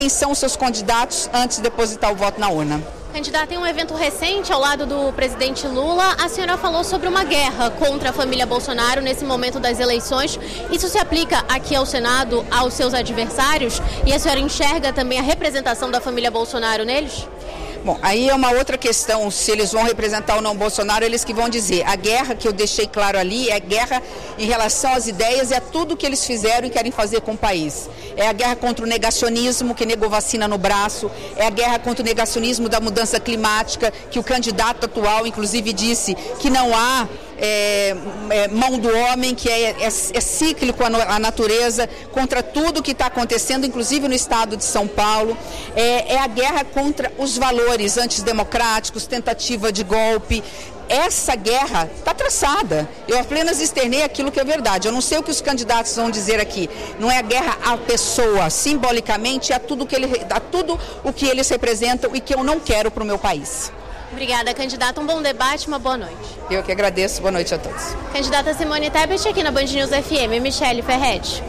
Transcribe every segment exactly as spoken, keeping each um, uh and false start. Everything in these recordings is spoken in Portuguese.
quem são os seus candidatos antes de depositar o voto na urna. Candidata, em um evento recente ao lado do presidente Lula, a senhora falou sobre uma guerra contra a família Bolsonaro nesse momento das eleições. Isso se aplica aqui ao Senado, aos seus adversários? E a senhora enxerga também a representação da família Bolsonaro neles? Bom, aí é uma outra questão, se eles vão representar ou não Bolsonaro, eles que vão dizer. A guerra que eu deixei claro ali é guerra em relação às ideias e a tudo que eles fizeram e querem fazer com o país. É a guerra contra o negacionismo, que negou vacina no braço, é a guerra contra o negacionismo da mudança climática, que o candidato atual, inclusive, disse que não há é, é, mão do homem, que é, é, é cíclico a, a natureza, contra tudo que está acontecendo, inclusive no estado de São Paulo. É, é a guerra contra os valores antidemocráticos, tentativa de golpe. Essa guerra está traçada. Eu apenas externei aquilo que é verdade. Eu não sei o que os candidatos vão dizer aqui. Não é a guerra à pessoa, simbolicamente, a tudo, que ele, a tudo o que eles representam e que eu não quero para o meu país. Obrigada, candidata. Um bom debate, uma boa noite. Eu que agradeço. Boa noite a todos. Candidata Simone Tebet aqui na Band News F M. Michele Ferretti.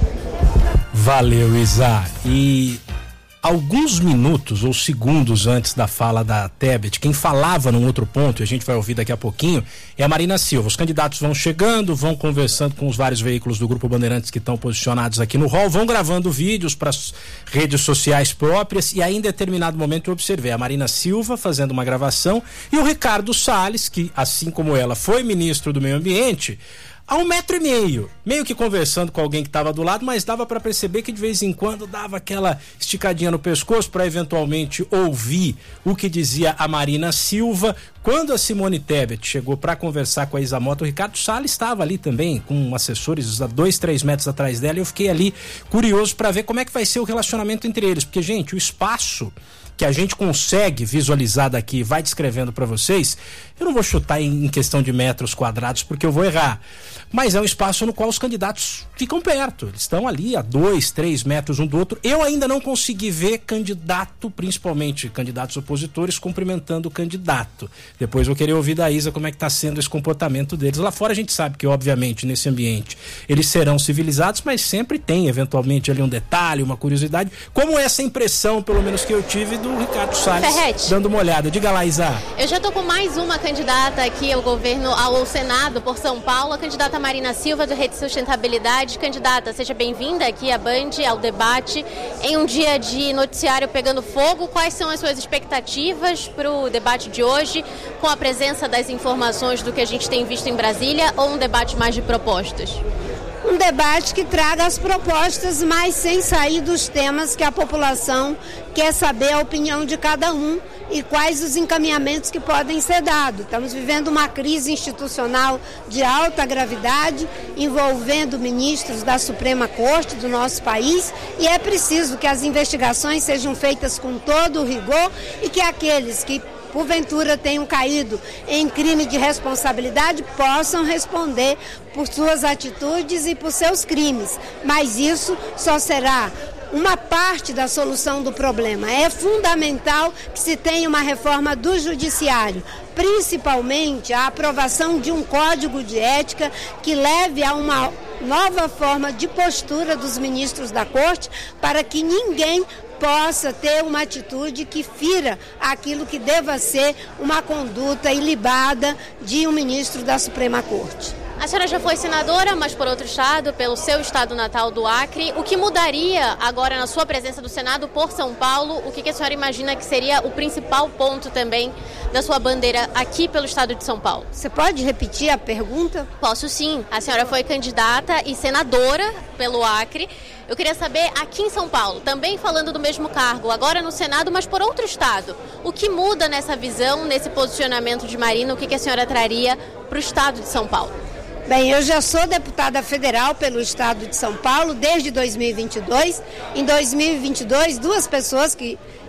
Valeu, Isa. E alguns minutos ou segundos antes da fala da Tebet, quem falava num outro ponto, e a gente vai ouvir daqui a pouquinho, é a Marina Silva. Os candidatos vão chegando, vão conversando com os vários veículos do Grupo Bandeirantes que estão posicionados aqui no hall, vão gravando vídeos para as redes sociais próprias, e aí em determinado momento eu observei a Marina Silva fazendo uma gravação e o Ricardo Salles, que assim como ela foi ministro do Meio Ambiente, a um metro e meio, meio que conversando com alguém que estava do lado, mas dava para perceber que de vez em quando dava aquela esticadinha no pescoço para eventualmente ouvir o que dizia a Marina Silva. Quando a Simone Tebet chegou para conversar com a Isa Mota, o Ricardo Salles estava ali também, com assessores a dois, três metros atrás dela, e eu fiquei ali curioso para ver como é que vai ser o relacionamento entre eles, porque, gente, o espaço que a gente consegue visualizar daqui, vai descrevendo para vocês, eu não vou chutar em, em questão de metros quadrados porque eu vou errar, mas é um espaço no qual os candidatos ficam perto, eles estão ali a dois, três metros um do outro. Eu ainda não consegui ver candidato, principalmente candidatos opositores, cumprimentando o candidato. Depois eu queria ouvir da Isa como é que está sendo esse comportamento deles. Lá fora a gente sabe que, obviamente, nesse ambiente eles serão civilizados, mas sempre tem eventualmente ali um detalhe, uma curiosidade, como essa impressão, pelo menos que eu tive, do Ricardo Salles Ferretti, dando uma olhada. Diga lá, Isa. Eu já estou com mais uma candidata aqui ao governo, ao Senado por São Paulo, a candidata Marina Silva, do Rede Sustentabilidade. Candidata, seja bem-vinda aqui à Band, ao debate. Em um dia de noticiário pegando fogo, quais são as suas expectativas para o debate de hoje, com a presença das informações do que a gente tem visto em Brasília, ou um debate mais de propostas? Um debate que traga as propostas, mas sem sair dos temas que a população quer saber a opinião de cada um e quais os encaminhamentos que podem ser dados. Estamos vivendo uma crise institucional de alta gravidade, envolvendo ministros da Suprema Corte do nosso país, e é preciso que as investigações sejam feitas com todo o rigor e que aqueles que porventura tenham caído em crime de responsabilidade possam responder por suas atitudes e por seus crimes. Mas isso só será uma parte da solução do problema. É fundamental que se tenha uma reforma do judiciário, principalmente a aprovação de um código de ética que leve a uma nova forma de postura dos ministros da Corte, para que ninguém possa ter uma atitude que fira aquilo que deva ser uma conduta ilibada de um ministro da Suprema Corte. A senhora já foi senadora, mas por outro estado, pelo seu estado natal do Acre. O que mudaria agora na sua presença do Senado por São Paulo? O que, que a senhora imagina que seria o principal ponto também da sua bandeira aqui pelo estado de São Paulo? Você pode repetir a pergunta? Posso sim. A senhora foi candidata e senadora pelo Acre. Eu queria saber, aqui em São Paulo, também falando do mesmo cargo, agora no Senado, mas por outro estado, o que muda nessa visão, nesse posicionamento de Marina, o que, que a senhora traria para o estado de São Paulo? Bem, eu já sou deputada federal pelo estado de São Paulo desde dois mil e vinte e dois. Em dois mil e vinte e dois, duas pessoas que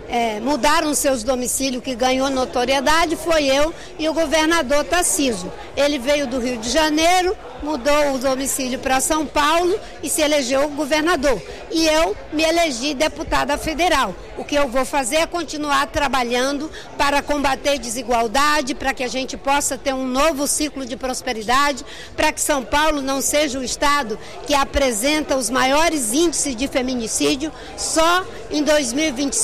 é, mudaram seus domicílios, que ganhou notoriedade, foi eu e o governador Tarcísio. Ele veio do Rio de Janeiro, mudou o domicílio para São Paulo e se elegeu governador. E eu me elegi deputada federal. O que eu vou fazer é continuar trabalhando para combater desigualdade, para que a gente possa ter um novo ciclo de prosperidade, para que São Paulo não seja o estado que apresenta os maiores índices de feminicídio. Só em dois mil e vinte e cinco